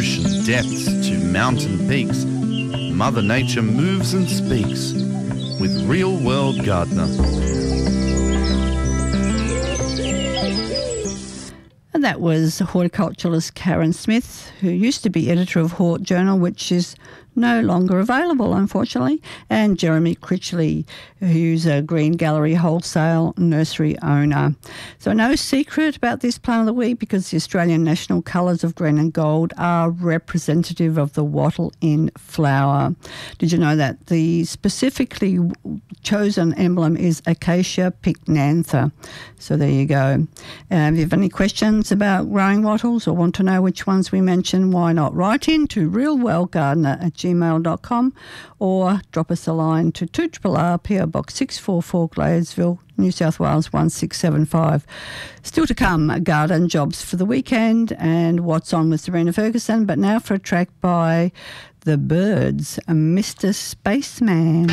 ocean depths to mountain peaks, Mother Nature moves and speaks with Real World Gardener. And that was horticulturalist Karen Smith, who used to be editor of Hort Journal, which is no longer available, unfortunately, and Jeremy Critchley, who's a Green Gallery wholesale nursery owner. So no secret about this plant of the week, because the Australian national colours of green and gold are representative of the wattle in flower. Did you know that the specifically chosen emblem is Acacia pycnantha? So there you go. If you have any questions about growing wattles or want to know which ones we mentioned, why not write in to realwellgardener@gmail.com or drop us a line to 2RRR PO Box 644 Gladesville, New South Wales 16675. Still to come, garden jobs for the weekend and what's on with Serena Ferguson. But now for a track by The Byrds, Mr. Spaceman.